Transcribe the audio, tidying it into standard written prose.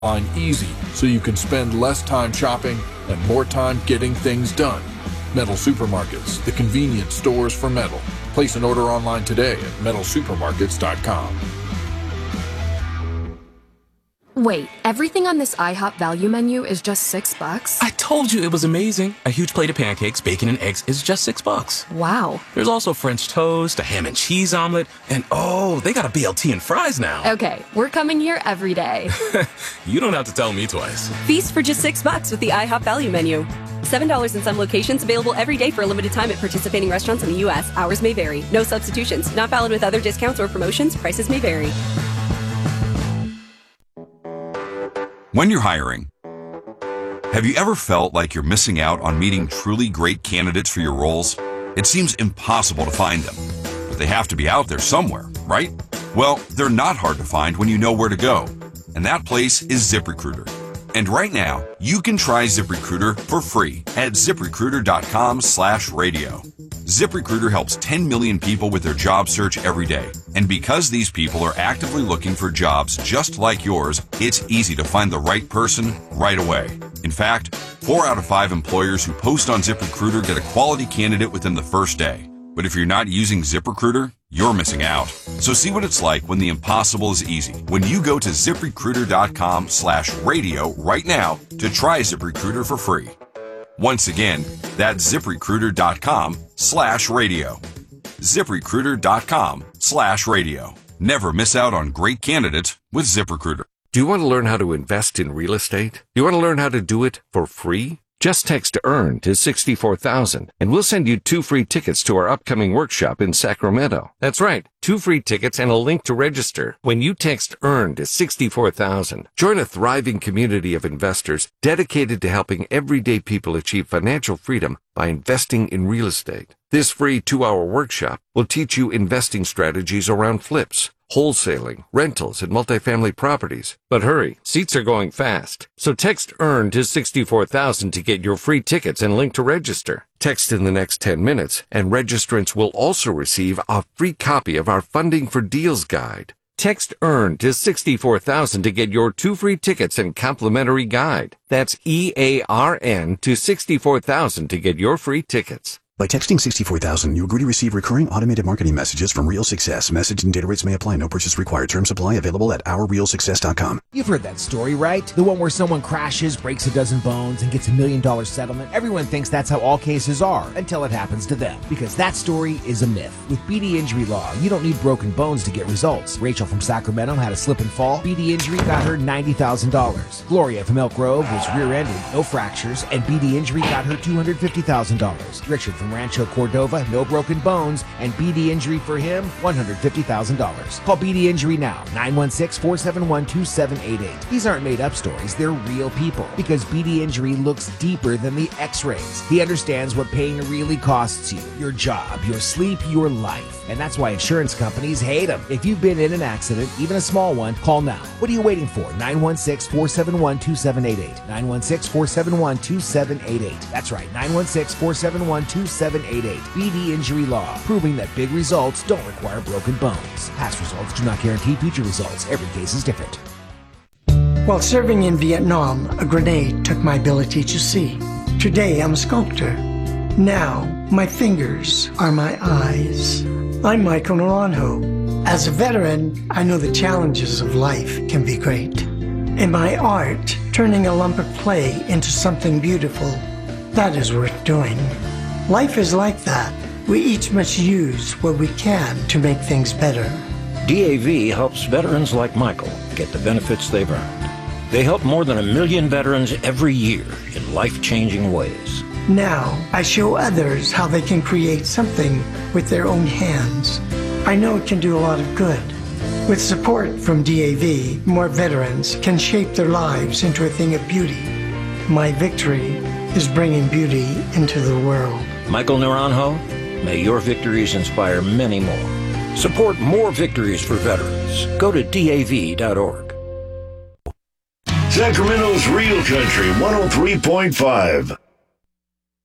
Line easy so you can spend less time shopping and more time getting things done. Metal Supermarkets, the convenience stores for metal. Place an order online today at metalsupermarkets.com. Wait, everything on this IHOP value menu is just $6? I told you it was amazing. A huge plate of pancakes, bacon, and eggs is just $6. Wow. There's also French toast, a ham and cheese omelet, and oh, they got a BLT and fries now. Okay, we're coming here every day. You don't have to tell me twice. Feast for just $6 with the IHOP value menu. $7 in some locations, available every day for a limited time at participating restaurants in the U.S. Hours may vary. No substitutions. Not valid with other discounts or promotions. Prices may vary. When you're hiring, have you ever felt like you're missing out on meeting truly great candidates for your roles? It seems impossible to find them, but they have to be out there somewhere, right? Well, they're not hard to find when you know where to go, and that place is ZipRecruiter. And right now, you can try ZipRecruiter for free at ZipRecruiter.com/radio. ZipRecruiter helps 10 million people with their job search every day. And because these people are actively looking for jobs just like yours, it's easy to find the right person right away. In fact, 4 out of 5 employers who post on ZipRecruiter get a quality candidate within the first day. But if you're not using ZipRecruiter, you're missing out. So see what it's like when the impossible is easy. When you go to ZipRecruiter.com/radio right now to try ZipRecruiter for free. Once again, that's ZipRecruiter.com/radio. ZipRecruiter.com/radio. Never miss out on great candidates with ZipRecruiter. Do you want to learn how to invest in real estate? Do you want to learn how to do it for free? Just text EARN to 64,000 and we'll send you 2 free tickets to our upcoming workshop in Sacramento. That's right, 2 free tickets and a link to register when you text EARN to 64,000. Join a thriving community of investors dedicated to helping everyday people achieve financial freedom by investing in real estate. This free 2-hour workshop will teach you investing strategies around flips, wholesaling, rentals, and multifamily properties. But hurry, seats are going fast. So text EARN to 64,000 to get your free tickets and link to register. Text in the next 10 minutes, and registrants will also receive a free copy of our Funding for Deals guide. Text EARN to 64,000 to get your 2 free tickets and complimentary guide. That's EARN to 64,000 to get your free tickets. By texting 64,000, you agree to receive recurring automated marketing messages from Real Success. Message and data rates may apply. No purchase required. Terms apply. Available at OurRealSuccess.com. You've heard that story, right? The one where someone crashes, breaks a dozen bones, and gets $1 million settlement. Everyone thinks that's how all cases are until it happens to them. Because that story is a myth. With BD Injury Law, you don't need broken bones to get results. Rachel from Sacramento had a slip and fall. BD Injury got her $90,000. Gloria from Elk Grove was rear-ended, no fractures, and BD Injury got her $250,000. Richard from Rancho Cordova, no broken bones, and BD Injury for him, $150,000. Call BD Injury now, 916-471-2788. These aren't made-up stories, they're real people, because BD Injury looks deeper than the x-rays. He understands what pain really costs you, your job, your sleep, your life. And that's why insurance companies hate him. If you've been in an accident, even a small one, call now. What are you waiting for? 916-471-2788. 916-471-2788. That's right, 916-471-2788. BD Injury Law, proving that big results don't require broken bones. Past results do not guarantee future results. Every case is different. While serving in Vietnam, a grenade took my ability to see. Today, I'm a sculptor. Now, my fingers are my eyes. I'm Michael Naranjo. As a veteran, I know the challenges of life can be great. In my art, turning a lump of clay into something beautiful, that is worth doing. Life is like that. We each must use what we can to make things better. DAV helps veterans like Michael get the benefits they've earned. They help more than 1 million veterans every year in life-changing ways. Now, I show others how they can create something with their own hands. I know it can do a lot of good. With support from DAV, more veterans can shape their lives into a thing of beauty. My victory is bringing beauty into the world. Michael Naranjo, may your victories inspire many more. Support more victories for veterans. Go to DAV.org. Sacramento's Real Country 103.5.